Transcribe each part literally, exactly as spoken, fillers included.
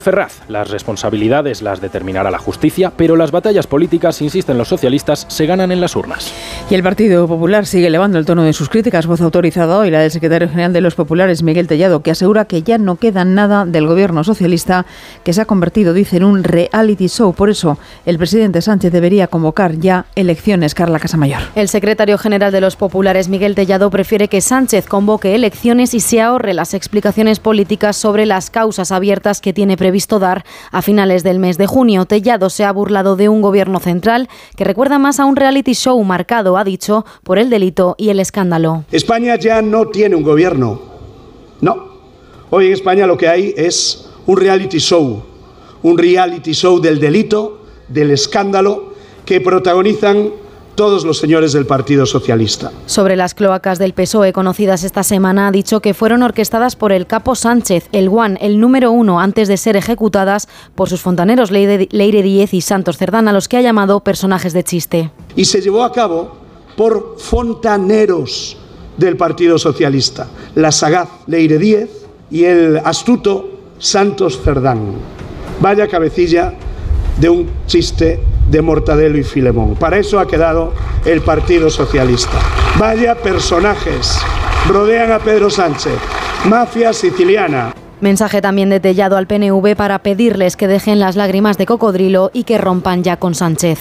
Ferraz, las responsabilidades las determinará la justicia, pero las batallas políticas, insisten los socialistas, se ganan en las urnas. Y el Partido Popular sigue elevando el tono de sus críticas. Voz autorizada hoy la del secretario general de los Populares, Miguel Tellado, que asegura que ya no queda nada del gobierno socialista, que se ha convertido, dice, en un reality show. Por eso, el presidente Sánchez debería convocar ya elecciones. Carla Casamayor. El secretario general de los Populares, Miguel Tellado, prefiere que Sánchez convoque elecciones y se ahorre las explicaciones políticas sobre las causas abiertas que tiene previsto visto dar a finales del mes de junio. Tellado se ha burlado de un gobierno central que recuerda más a un reality show marcado, ha dicho, por el delito y el escándalo. España ya no tiene un gobierno. No. Hoy en España lo que hay es un reality show. Un reality show del delito, del escándalo, que protagonizan todos los señores del Partido Socialista. Sobre las cloacas del P S O E conocidas esta semana, ha dicho que fueron orquestadas por el capo Sánchez, el One, el número uno, antes de ser ejecutadas por sus fontaneros Leire, Leire Díez y Santos Cerdán, a los que ha llamado personajes de chiste. Y se llevó a cabo por fontaneros del Partido Socialista, la sagaz Leire Díez y el astuto Santos Cerdán. Vaya cabecilla de un chiste de Mortadelo y Filemón. Para eso ha quedado el Partido Socialista. Vaya personajes rodean a Pedro Sánchez. Mafia siciliana. Mensaje también de Tellado al P N V para pedirles que dejen las lágrimas de cocodrilo y que rompan ya con Sánchez.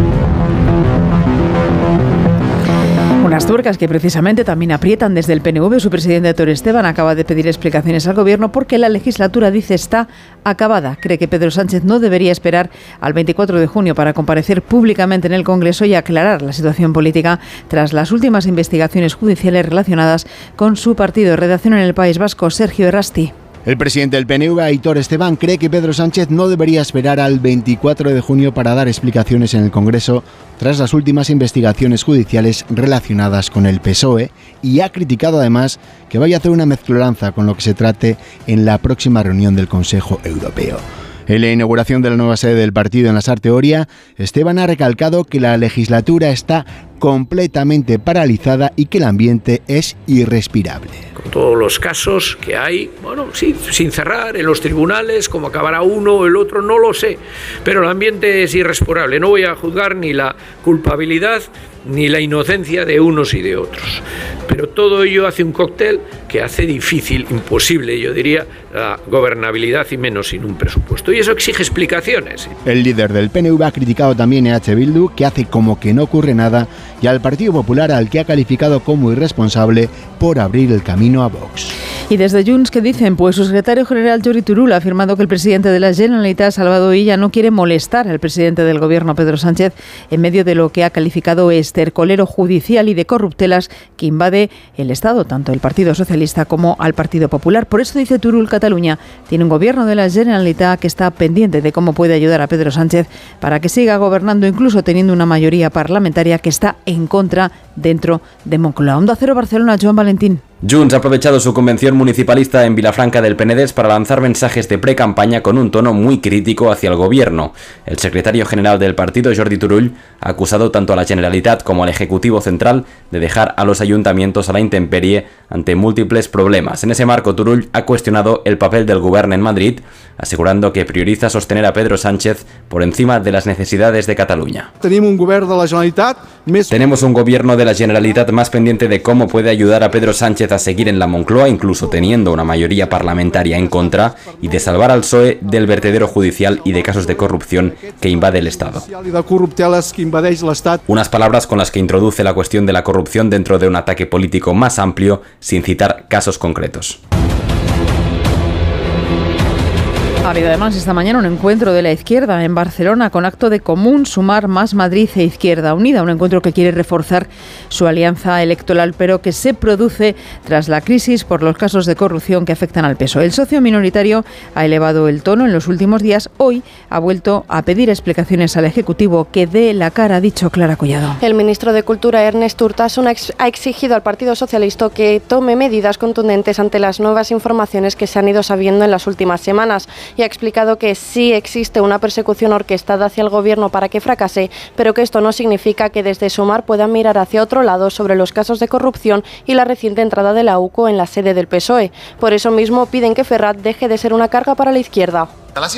Unas tuercas que precisamente también aprietan desde el P N V. Su presidente Aitor Esteban acaba de pedir explicaciones al gobierno porque la legislatura, dice, está acabada. Cree que Pedro Sánchez no debería esperar al veinticuatro de junio para comparecer públicamente en el Congreso y aclarar la situación política tras las últimas investigaciones judiciales relacionadas con su partido. Redacción en El País Vasco, Sergio Errasti. El presidente del P N V, Aitor Esteban, cree que Pedro Sánchez no debería esperar al veinticuatro de junio para dar explicaciones en el Congreso tras las últimas investigaciones judiciales relacionadas con el P S O E y ha criticado además que vaya a hacer una mezcolanza con lo que se trate en la próxima reunión del Consejo Europeo. En la inauguración de la nueva sede del partido en la Sarte Oria, Esteban ha recalcado que la legislatura está completamente paralizada y que el ambiente es irrespirable. Con todos los casos que hay, bueno, sí, sin cerrar en los tribunales, como acabará uno o el otro, no lo sé, pero el ambiente es irrespirable. No voy a juzgar ni la culpabilidad ni la inocencia de unos y de otros, pero todo ello hace un cóctel que hace difícil, imposible, yo diría, la gobernabilidad y menos sin un presupuesto, y eso exige explicaciones. El líder del P N V ha criticado también a H. Bildu, que hace como que no ocurre nada, y al Partido Popular, al que ha calificado como irresponsable por abrir el camino a Vox. Y desde Junts, ¿qué dicen? Pues su secretario general Jordi Turull ha afirmado que el presidente de la Generalitat, Salvador Illa, no quiere molestar al presidente del gobierno, Pedro Sánchez, en medio de lo que ha calificado estercolero judicial y de corruptelas que invade el Estado, tanto el Partido Socialista como al Partido Popular. Por eso, dice Turull, Cataluña tiene un gobierno de la Generalitat que está pendiente de cómo puede ayudar a Pedro Sánchez para que siga gobernando, incluso teniendo una mayoría parlamentaria que está en contra dentro de Moncloa. Onda Cero Barcelona, Joan Valentín. Junts ha aprovechado su convención municipalista en Vilafranca del Penedès para lanzar mensajes de pre-campaña con un tono muy crítico hacia el gobierno. El secretario general del partido, Jordi Turull, ha acusado tanto a la Generalitat como al Ejecutivo Central de dejar a los ayuntamientos a la intemperie ante múltiples problemas. En ese marco, Turull ha cuestionado el papel del gobierno en Madrid, asegurando que prioriza sostener a Pedro Sánchez por encima de las necesidades de Cataluña. Tenemos un gobierno de la Generalitat més... Tenemos un gobierno de la Generalitat más pendiente de cómo puede ayudar a Pedro Sánchez a seguir en la Moncloa, incluso teniendo una mayoría parlamentaria en contra, y de salvar al P S O E del vertedero judicial y de casos de corrupción que invade el Estado. Unas palabras con las que introduce la cuestión de la corrupción dentro de un ataque político más amplio, sin citar casos concretos. Ha habido además esta mañana un encuentro de la izquierda en Barcelona con acto de común Sumar Más Madrid e Izquierda Unida, un encuentro que quiere reforzar su alianza electoral, pero que se produce tras la crisis por los casos de corrupción que afectan al P S O E. El socio minoritario ha elevado el tono en los últimos días. Hoy ha vuelto a pedir explicaciones al Ejecutivo, que dé la cara, ha dicho Clara Collado. El ministro de Cultura, Ernest Urtasun, ha exigido al Partido Socialista que tome medidas contundentes ante las nuevas informaciones que se han ido sabiendo en las últimas semanas, y ha explicado que sí existe una persecución orquestada hacia el gobierno para que fracase, pero que esto no significa que desde Sumar puedan mirar hacia otro lado sobre los casos de corrupción y la reciente entrada de la U C O en la sede del P S O E. Por eso mismo piden que Ferraz deje de ser una carga para la izquierda.